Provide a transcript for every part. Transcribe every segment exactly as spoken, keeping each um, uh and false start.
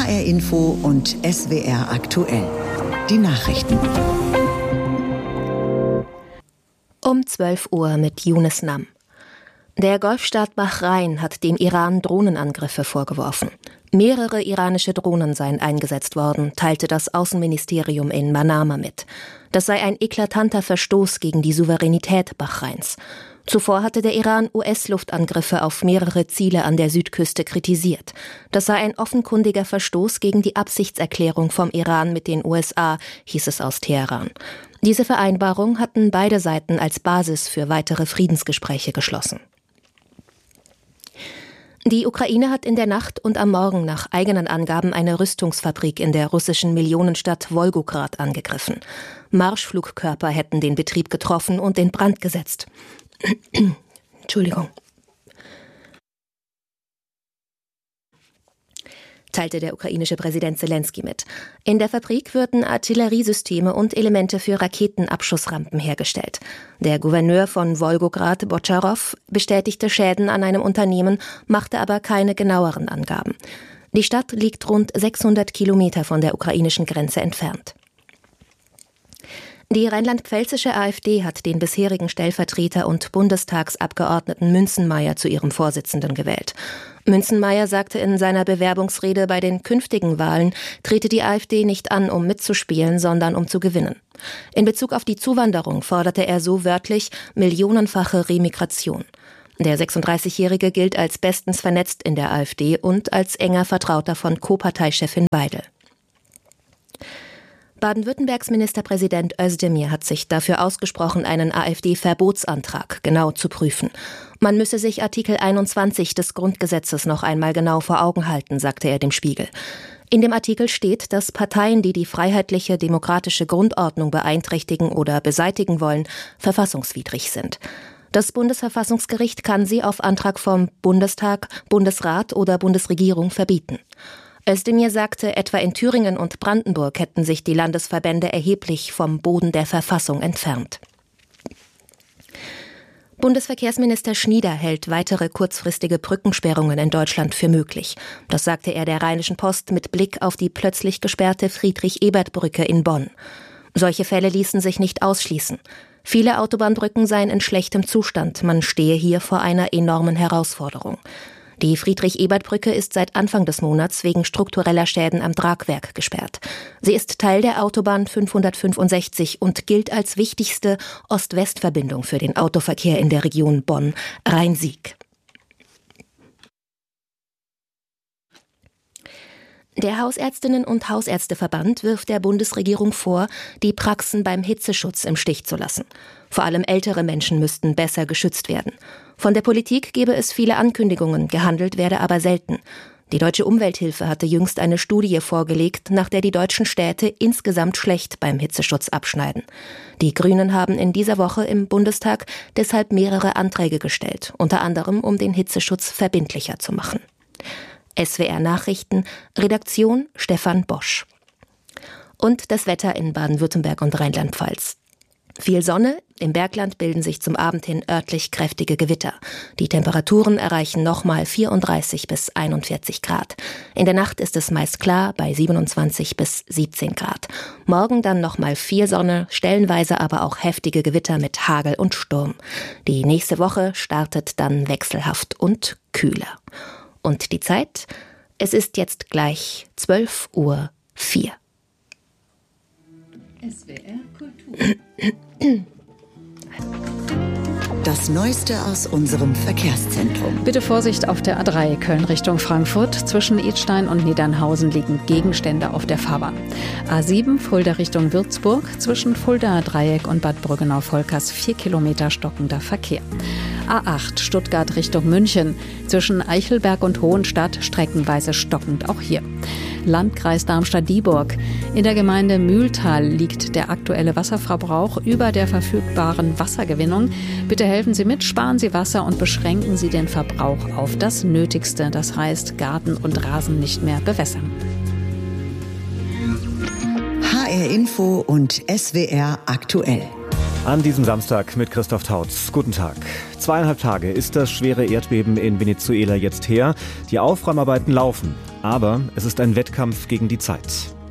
H R Info und S W R aktuell. Die Nachrichten. Um zwölf Uhr mit Yunus Nam. Der Golfstaat Bahrain hat dem Iran Drohnenangriffe vorgeworfen. Mehrere iranische Drohnen seien eingesetzt worden, teilte das Außenministerium in Manama mit. Das sei ein eklatanter Verstoß gegen die Souveränität Bahrains. Zuvor hatte der Iran U S-Luftangriffe auf mehrere Ziele an der Südküste kritisiert. Das sei ein offenkundiger Verstoß gegen die Absichtserklärung vom Iran mit den U S A, hieß es aus Teheran. Diese Vereinbarung hatten beide Seiten als Basis für weitere Friedensgespräche geschlossen. Die Ukraine hat in der Nacht und am Morgen nach eigenen Angaben eine Rüstungsfabrik in der russischen Millionenstadt Wolgograd angegriffen. Marschflugkörper hätten den Betrieb getroffen und in Brand gesetzt. Entschuldigung. Teilte der ukrainische Präsident Selenskyj mit. In der Fabrik würden Artilleriesysteme und Elemente für Raketenabschussrampen hergestellt. Der Gouverneur von Wolgograd, Botscharov, bestätigte Schäden an einem Unternehmen, machte aber keine genaueren Angaben. Die Stadt liegt rund sechshundert Kilometer von der ukrainischen Grenze entfernt. Die rheinland-pfälzische AfD hat den bisherigen Stellvertreter und Bundestagsabgeordneten Münzenmaier zu ihrem Vorsitzenden gewählt. Münzenmaier sagte in seiner Bewerbungsrede, bei den künftigen Wahlen trete die AfD nicht an, um mitzuspielen, sondern um zu gewinnen. In Bezug auf die Zuwanderung forderte er so wörtlich millionenfache Remigration. Der sechsunddreißigjährige gilt als bestens vernetzt in der AfD und als enger Vertrauter von Co-Parteichefin Weidel. Baden-Württembergs Ministerpräsident Özdemir hat sich dafür ausgesprochen, einen AfD-Verbotsantrag genau zu prüfen. Man müsse sich Artikel einundzwanzig des Grundgesetzes noch einmal genau vor Augen halten, sagte er dem Spiegel. In dem Artikel steht, dass Parteien, die die freiheitliche demokratische Grundordnung beeinträchtigen oder beseitigen wollen, verfassungswidrig sind. Das Bundesverfassungsgericht kann sie auf Antrag vom Bundestag, Bundesrat oder Bundesregierung verbieten. Özdemir sagte, etwa in Thüringen und Brandenburg hätten sich die Landesverbände erheblich vom Boden der Verfassung entfernt. Bundesverkehrsminister Schnieder hält weitere kurzfristige Brückensperrungen in Deutschland für möglich. Das sagte er der Rheinischen Post mit Blick auf die plötzlich gesperrte Friedrich-Ebert-Brücke in Bonn. Solche Fälle ließen sich nicht ausschließen. Viele Autobahnbrücken seien in schlechtem Zustand. Man stehe hier vor einer enormen Herausforderung. Die Friedrich-Ebert-Brücke ist seit Anfang des Monats wegen struktureller Schäden am Tragwerk gesperrt. Sie ist Teil der Autobahn fünfhundertfünfundsechzig und gilt als wichtigste Ost-West-Verbindung für den Autoverkehr in der Region Bonn-Rhein-Sieg. Der Hausärztinnen- und Hausärzteverband wirft der Bundesregierung vor, die Praxen beim Hitzeschutz im Stich zu lassen. Vor allem ältere Menschen müssten besser geschützt werden. Von der Politik gebe es viele Ankündigungen, gehandelt werde aber selten. Die Deutsche Umwelthilfe hatte jüngst eine Studie vorgelegt, nach der die deutschen Städte insgesamt schlecht beim Hitzeschutz abschneiden. Die Grünen haben in dieser Woche im Bundestag deshalb mehrere Anträge gestellt, unter anderem um den Hitzeschutz verbindlicher zu machen. S W R Nachrichten, Redaktion Stefan Bosch. Und das Wetter in Baden-Württemberg und Rheinland-Pfalz. Viel Sonne, im Bergland bilden sich zum Abend hin örtlich kräftige Gewitter. Die Temperaturen erreichen nochmal vierunddreißig bis einundvierzig Grad. In der Nacht ist es meist klar bei siebenundzwanzig bis siebzehn Grad. Morgen dann nochmal viel Sonne, stellenweise aber auch heftige Gewitter mit Hagel und Sturm. Die nächste Woche startet dann wechselhaft und kühler. Und die Zeit? Es ist jetzt gleich zwölf Uhr vier. S W R Kultur. Das Neueste aus unserem Verkehrszentrum. Bitte Vorsicht auf der A drei Köln Richtung Frankfurt. Zwischen Idstein und Niedernhausen liegen Gegenstände auf der Fahrbahn. A sieben Fulda Richtung Würzburg. Zwischen Fuldaer Dreieck und Bad Brüggenau-Volkers vier Kilometer stockender Verkehr. A acht Stuttgart Richtung München. Zwischen Eichelberg und Hohenstadt streckenweise stockend auch hier. Landkreis Darmstadt-Dieburg. In der Gemeinde Mühltal liegt der aktuelle Wasserverbrauch über der verfügbaren Wassergewinnung. Bitte helfen Sie mit, sparen Sie Wasser und beschränken Sie den Verbrauch auf das Nötigste. Das heißt, Garten und Rasen nicht mehr bewässern. H R Info und S W R aktuell. An diesem Samstag mit Christoph Tautz. Guten Tag. Zweieinhalb Tage ist das schwere Erdbeben in Venezuela jetzt her. Die Aufräumarbeiten laufen. Aber es ist ein Wettkampf gegen die Zeit.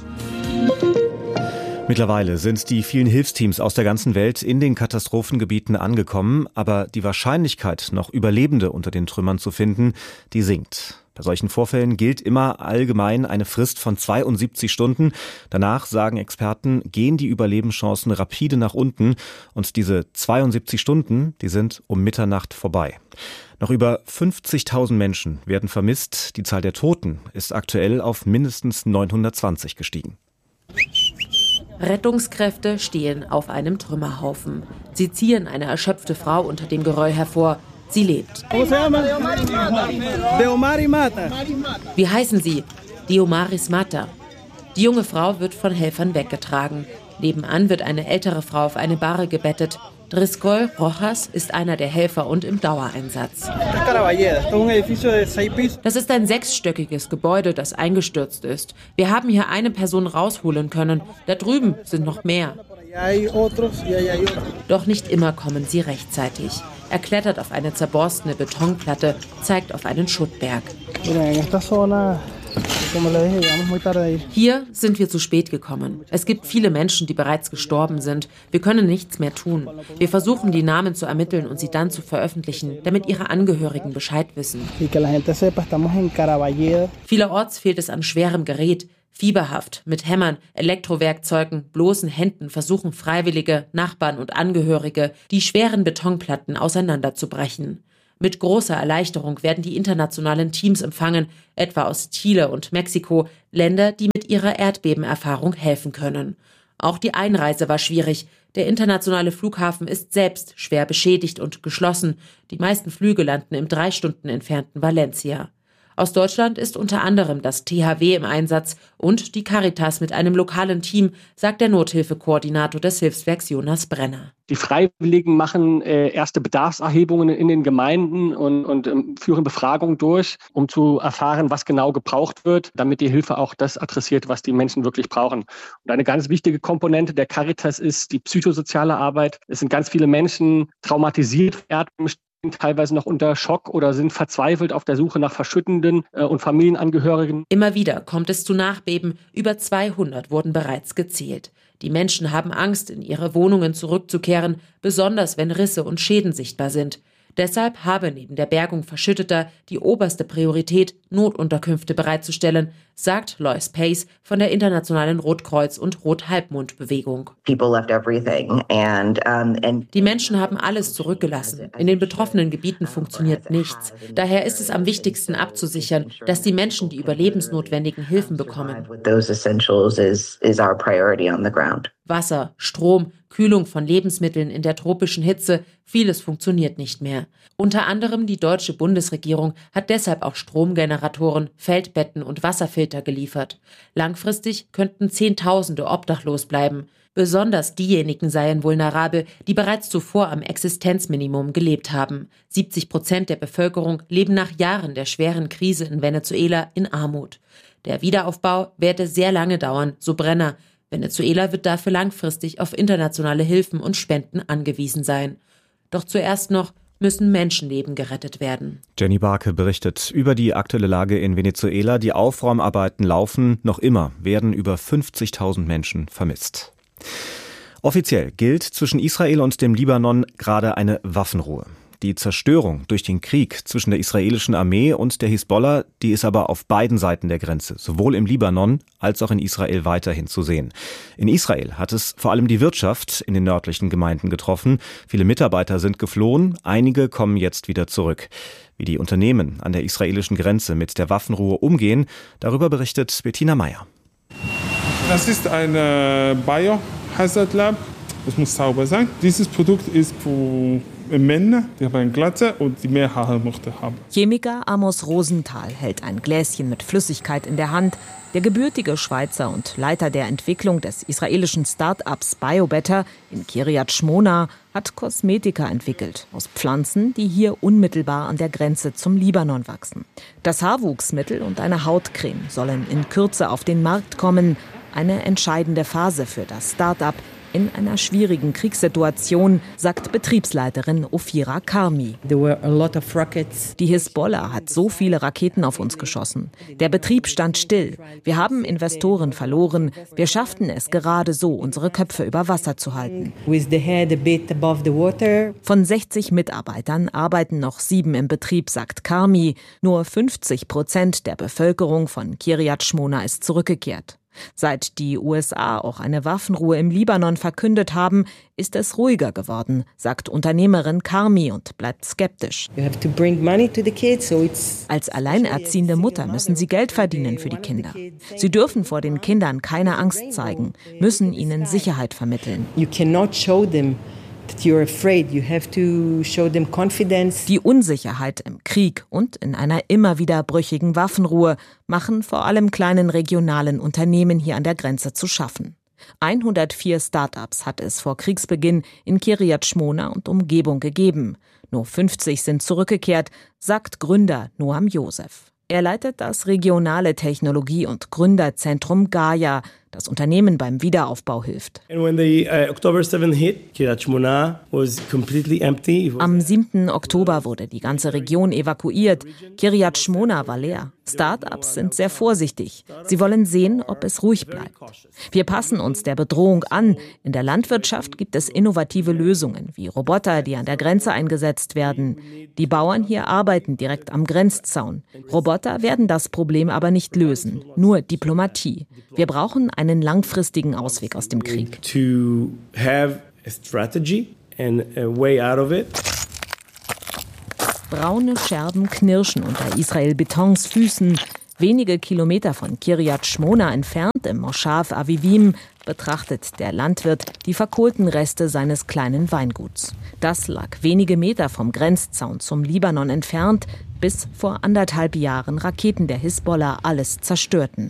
Mittlerweile sind die vielen Hilfsteams aus der ganzen Welt in den Katastrophengebieten angekommen, aber die Wahrscheinlichkeit, noch Überlebende unter den Trümmern zu finden, die sinkt. Bei solchen Vorfällen gilt immer allgemein eine Frist von zweiundsiebzig Stunden. Danach, sagen Experten, gehen die Überlebenschancen rapide nach unten und diese zweiundsiebzig Stunden, die sind um Mitternacht vorbei. Noch über fünfzigtausend Menschen werden vermisst. Die Zahl der Toten ist aktuell auf mindestens neunhundertzwanzig gestiegen. Rettungskräfte stehen auf einem Trümmerhaufen. Sie ziehen eine erschöpfte Frau unter dem Geröll hervor. Sie lebt. Wie heißen Sie? Diomaris Mata. Die junge Frau wird von Helfern weggetragen. Nebenan wird eine ältere Frau auf eine Bahre gebettet. Driscoll Rojas ist einer der Helfer und im Dauereinsatz. Das ist ein sechsstöckiges Gebäude, das eingestürzt ist. Wir haben hier eine Person rausholen können. Da drüben sind noch mehr. Doch nicht immer kommen sie rechtzeitig. Er klettert auf eine zerborstene Betonplatte, zeigt auf einen Schuttberg. Hier sind wir zu spät gekommen. Es gibt viele Menschen, die bereits gestorben sind. Wir können nichts mehr tun. Wir versuchen, die Namen zu ermitteln und sie dann zu veröffentlichen, damit ihre Angehörigen Bescheid wissen. Vielerorts fehlt es an schwerem Gerät. Fieberhaft, mit Hämmern, Elektrowerkzeugen, bloßen Händen versuchen Freiwillige, Nachbarn und Angehörige, die schweren Betonplatten auseinanderzubrechen. Mit großer Erleichterung werden die internationalen Teams empfangen, etwa aus Chile und Mexiko, Länder, die mit ihrer Erdbebenerfahrung helfen können. Auch die Einreise war schwierig. Der internationale Flughafen ist selbst schwer beschädigt und geschlossen. Die meisten Flüge landen im drei Stunden entfernten Valencia. Aus Deutschland ist unter anderem das T H W im Einsatz und die Caritas mit einem lokalen Team, sagt der Nothilfekoordinator des Hilfswerks Jonas Brenner. Die Freiwilligen machen äh, erste Bedarfserhebungen in den Gemeinden und, und ähm, führen Befragungen durch, um zu erfahren, was genau gebraucht wird, damit die Hilfe auch das adressiert, was die Menschen wirklich brauchen. Und eine ganz wichtige Komponente der Caritas ist die psychosoziale Arbeit. Es sind ganz viele Menschen traumatisiert, Erdbeben, teilweise noch unter Schock oder sind verzweifelt auf der Suche nach Verschüttenden äh, und Familienangehörigen. Immer wieder kommt es zu Nachbeben. Über zweihundert wurden bereits gezählt. Die Menschen haben Angst, in ihre Wohnungen zurückzukehren, besonders wenn Risse und Schäden sichtbar sind. Deshalb habe neben der Bergung Verschütteter die oberste Priorität, Notunterkünfte bereitzustellen, sagt Lois Pace von der Internationalen Rotkreuz- und Rothalbmond-Bewegung. Die Menschen haben alles zurückgelassen. In den betroffenen Gebieten funktioniert nichts. Daher ist es am wichtigsten abzusichern, dass die Menschen die überlebensnotwendigen Hilfen bekommen. Wasser, Strom, Kühlung von Lebensmitteln in der tropischen Hitze, vieles funktioniert nicht mehr. Unter anderem die deutsche Bundesregierung hat deshalb auch Stromgeneratoren, Feldbetten und Wasserfilter geliefert. Langfristig könnten Zehntausende obdachlos bleiben. Besonders diejenigen seien vulnerabel, die bereits zuvor am Existenzminimum gelebt haben. siebzig Prozent der Bevölkerung leben nach Jahren der schweren Krise in Venezuela in Armut. Der Wiederaufbau werde sehr lange dauern, so Brenner. Venezuela wird dafür langfristig auf internationale Hilfen und Spenden angewiesen sein. Doch zuerst noch müssen Menschenleben gerettet werden. Jenny Barke berichtet über die aktuelle Lage in Venezuela. Die Aufräumarbeiten laufen. Noch immer werden über fünfzigtausend Menschen vermisst. Offiziell gilt zwischen Israel und dem Libanon gerade eine Waffenruhe. Die Zerstörung durch den Krieg zwischen der israelischen Armee und der Hisbollah, die ist aber auf beiden Seiten der Grenze, sowohl im Libanon als auch in Israel weiterhin zu sehen. In Israel hat es vor allem die Wirtschaft in den nördlichen Gemeinden getroffen. Viele Mitarbeiter sind geflohen, einige kommen jetzt wieder zurück. Wie die Unternehmen an der israelischen Grenze mit der Waffenruhe umgehen, darüber berichtet Bettina Meyer. Das ist ein äh, Biohazard Lab. Es muss sauber sein. Dieses Produkt ist für Männer, die haben eine Glatze und die mehr Haare möchten haben. Chemiker Amos Rosenthal hält ein Gläschen mit Flüssigkeit in der Hand. Der gebürtige Schweizer und Leiter der Entwicklung des israelischen Start-ups BioBetter in Kiryat Shmona hat Kosmetika entwickelt aus Pflanzen, die hier unmittelbar an der Grenze zum Libanon wachsen. Das Haarwuchsmittel und eine Hautcreme sollen in Kürze auf den Markt kommen. Eine entscheidende Phase für das Start-up. In einer schwierigen Kriegssituation, sagt Betriebsleiterin Ofira Karmi. Die Hisbollah hat so viele Raketen auf uns geschossen. Der Betrieb stand still. Wir haben Investoren verloren. Wir schafften es gerade so, unsere Köpfe über Wasser zu halten. Von sechzig Mitarbeitern arbeiten noch sieben im Betrieb, sagt Karmi. Nur fünfzig Prozent der Bevölkerung von Kiryat Shmona ist zurückgekehrt. Seit die U S A auch eine Waffenruhe im Libanon verkündet haben, ist es ruhiger geworden, sagt Unternehmerin Karmi und bleibt skeptisch. Als alleinerziehende Mutter müssen sie Geld verdienen für die Kinder. Sie dürfen vor den Kindern keine Angst zeigen, müssen ihnen Sicherheit vermitteln. Die Unsicherheit im Krieg und in einer immer wieder brüchigen Waffenruhe machen vor allem kleinen regionalen Unternehmen hier an der Grenze zu schaffen. hundertvier Start-ups hat es vor Kriegsbeginn in Kiryat Shmona und Umgebung gegeben. Nur fünfzig sind zurückgekehrt, sagt Gründer Noam Yosef. Er leitet das regionale Technologie- und Gründerzentrum Gaia, das Unternehmen beim Wiederaufbau hilft. Am siebten Oktober wurde die ganze Region evakuiert. Kiryat Shmona war leer. Start-ups sind sehr vorsichtig. Sie wollen sehen, ob es ruhig bleibt. Wir passen uns der Bedrohung an. In der Landwirtschaft gibt es innovative Lösungen, wie Roboter, die an der Grenze eingesetzt werden. Die Bauern hier arbeiten direkt am Grenzzaun. Roboter werden das Problem aber nicht lösen, nur Diplomatie. Wir brauchen einen langfristigen Ausweg aus dem Krieg. To have a strategy and a way out of it. Braune Scherben knirschen unter Israel Betons Füßen. Wenige Kilometer von Kiryat Shmona entfernt, im Moschav Avivim, betrachtet der Landwirt die verkohlten Reste seines kleinen Weinguts. Das lag wenige Meter vom Grenzzaun zum Libanon entfernt, bis vor anderthalb Jahren Raketen der Hisbollah alles zerstörten.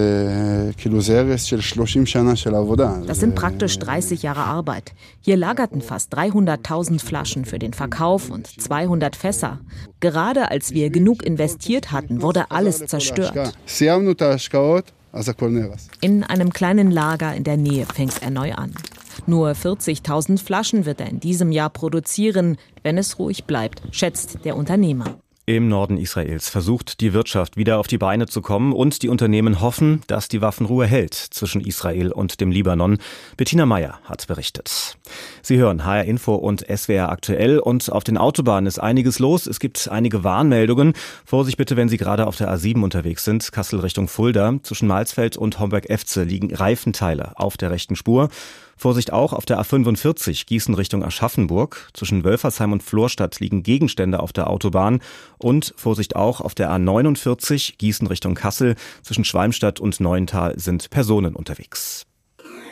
Das sind praktisch dreißig Jahre Arbeit. Hier lagerten fast dreihunderttausend Flaschen für den Verkauf und zweihundert Fässer. Gerade als wir genug investiert hatten, wurde alles zerstört. In einem kleinen Lager in der Nähe fängt er neu an. Nur vierzigtausend Flaschen wird er in diesem Jahr produzieren, wenn es ruhig bleibt, schätzt der Unternehmer. Im Norden Israels versucht die Wirtschaft wieder auf die Beine zu kommen und die Unternehmen hoffen, dass die Waffenruhe hält zwischen Israel und dem Libanon. Bettina Meyer hat berichtet. Sie hören H R Info und S W R aktuell und auf den Autobahnen ist einiges los. Es gibt einige Warnmeldungen. Vorsicht bitte, wenn Sie gerade auf der A sieben unterwegs sind. Kassel Richtung Fulda. Zwischen Malsfeld und Homberg-Efze liegen Reifenteile auf der rechten Spur. Vorsicht auch auf der A fünfundvierzig Gießen Richtung Aschaffenburg. Zwischen Wölfersheim und Florstadt liegen Gegenstände auf der Autobahn. Und Vorsicht auch auf der A neunundvierzig Gießen Richtung Kassel. Zwischen Schwalmstadt und Neuental sind Personen unterwegs.